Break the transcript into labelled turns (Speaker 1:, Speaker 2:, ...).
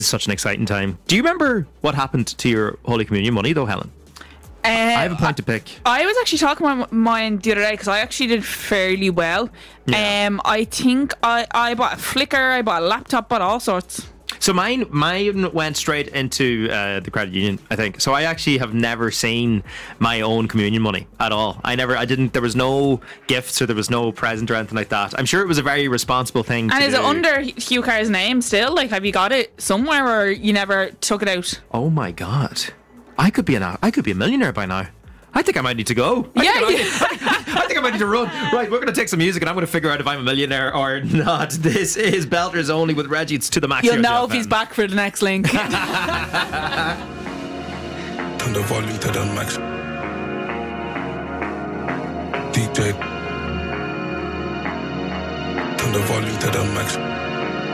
Speaker 1: Such an exciting time. Do you remember what happened to your Holy Communion money, though, Helen? I have a point to pick.
Speaker 2: I was actually talking about mine the other day because I actually did fairly well.
Speaker 1: Yeah.
Speaker 2: I think I bought a Flickr, I bought a laptop, bought all sorts.
Speaker 1: So mine went straight into the credit union, I think. So I actually have never seen my own communion money at all. There was no gifts or there was no present or anything like that. I'm sure it was a very responsible thing to
Speaker 2: And is
Speaker 1: do.
Speaker 2: it under Hugh Carr's name still? Like, have you got it somewhere or you never took it out?
Speaker 1: Oh my God. I could be a millionaire by now. I think I might need to go. I think I might need to run. Right, we're going to take some music and I'm going to figure out if I'm a millionaire or not. This is Belters Only with Reggie. It's to the max.
Speaker 2: You'll
Speaker 1: here,
Speaker 2: know
Speaker 1: Jeff
Speaker 2: if he's
Speaker 1: Fenn.
Speaker 2: back for the next link.
Speaker 3: Turn the volume to the max. DJ. Turn the volume to the max.